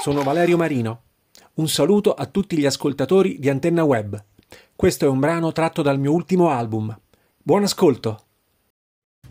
sono Valerio Marino. Un saluto a tutti gli ascoltatori di Antenna Web. Questo è un brano tratto dal mio ultimo album. Buon ascolto!